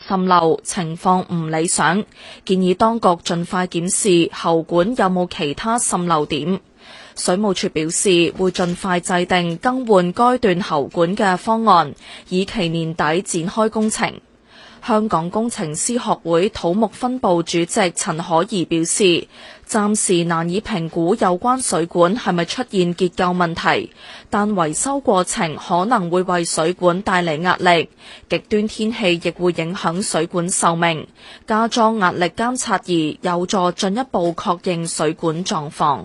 滲漏，情況唔理想，建議當局盡快檢視喉管有冇其他滲漏點。水務署表示會盡快制定更換該段喉管嘅方案，以期年底展開工程。香港工程師學會土木分部主席陳可怡表示，暫時難以評估有關水管係咪出現結構問題，但維修過程可能會為水管帶嚟壓力，極端天氣亦會影響水管壽命。加裝壓力監察儀有助進一步確認水管狀況。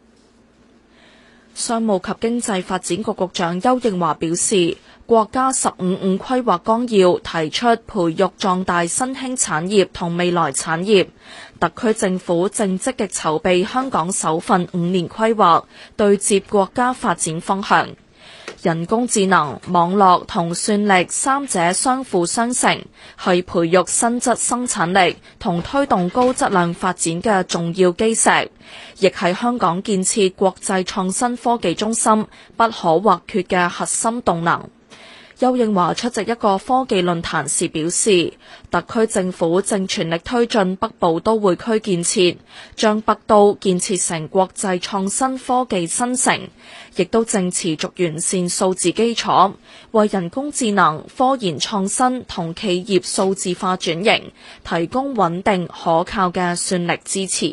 商務及經濟發展局局長邱應華表示，國家15+5規劃綱要提出培育壯大新興產業同未來產業，特區政府正積極籌備香港首份5年規劃，對接國家發展方向。人工智能、網絡同算力三者相輔相成，係培育新質生產力同推動高質量發展嘅重要基石，亦係香港建設國際創新科技中心不可或缺嘅核心動能。邱應華出席一個科技論壇時表示，特區政府正全力推進北部都會區建設，將北都建設成國際創新科技新城，亦都正持續完善數字基礎，為人工智能、科研創新同企業數字化轉型提供穩定可靠嘅算力支持。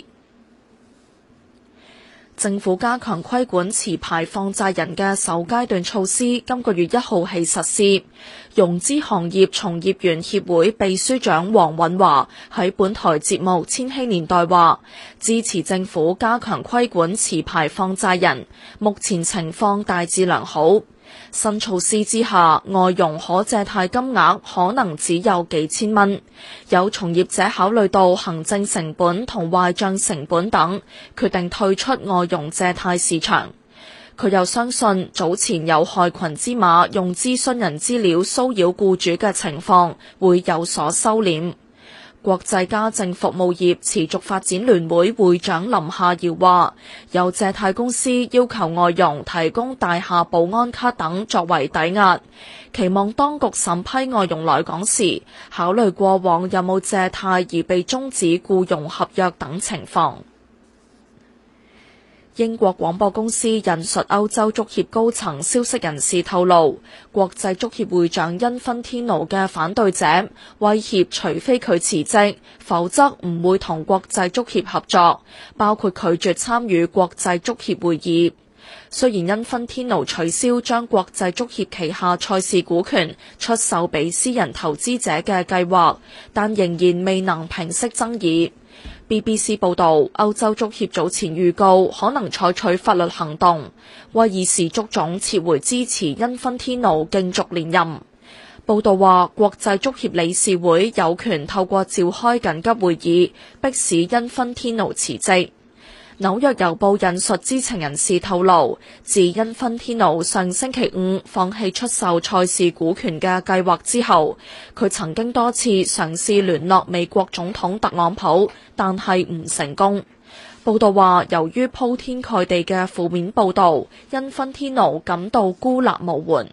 政府加強規管持牌放債人嘅首階段措施，今個月1號起實施。融資行業從業員協會秘書長黃允華喺本台節目《千禧年代》話，支持政府加強規管持牌放債人，目前情況大致良好。新措施之下，外傭可借貸金額可能只有幾千蚊。有從業者考慮到行政成本同壞賬成本等，決定退出外傭借貸市場。佢又相信早前有害群之馬用諮詢人資料騷擾僱主嘅情況會有所收斂。國際家政服務業持續發展聯會會長林夏堯話，有借貸公司要求外傭提供大廈保安卡等作為抵押，期望當局審批外傭來港時，考慮過往有冇借貸而被終止僱傭合約等情況。英國廣播公司引述歐洲足協高層消息人士透露，國際足協會長因芬天奴嘅反對者威脅，除非佢辭職，否則唔會同國際足協合作，包括拒絕參與國際足協會議。雖然因芬天奴取消將國際足協旗下賽事股權出售俾私人投資者嘅計劃，但仍然未能平息爭議。BBC 報導，歐洲足協早前預告可能採取法律行動，威爾士足總撤回支持因芬天奴競逐連任。報導話，國際足協理事會有權透過召開緊急會議，迫使因芬天奴辭職。紐約郵報引述知情人士透露，自因芬天奴上星期5放棄出售賽事股權嘅計劃之後，佢曾經多次嘗試聯絡美國總統特朗普，但係唔成功。報道話，由於鋪天蓋地嘅負面報導，因芬天奴感到孤立無援。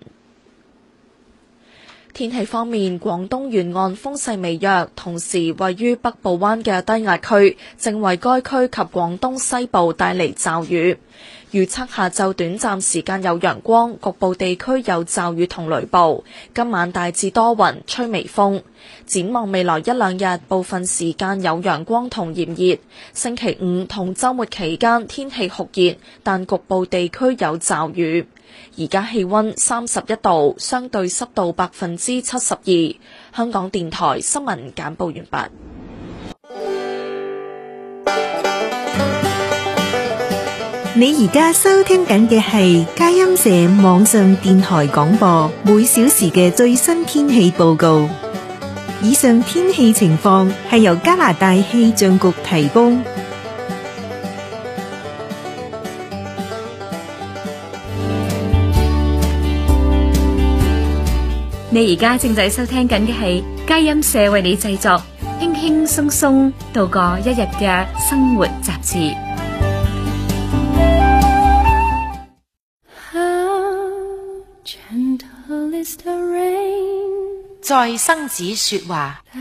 天氣方面，廣東沿岸風勢微弱，同時位於北部灣嘅低壓區正為該區及廣東西部帶嚟驟雨。預測下晝短暫時間有陽光，局部地區有驟雨同雷暴。今晚大致多雲，吹微風。展望未來一兩日，部分時間有陽光同炎熱。星期5同週末期間天氣酷熱，但局部地區有驟雨。而家氣溫31度，相對濕度72%。香港電台新聞簡報完畢。 你而家收聽緊嘅係佳音社網上電台廣播，每小時嘅最新天氣報告。以上天氣情況係由加拿大氣象局提供。 你而家正在收聽緊嘅係佳音社為你製作輕輕鬆鬆度過一日嘅生活雜誌。 在生子說話。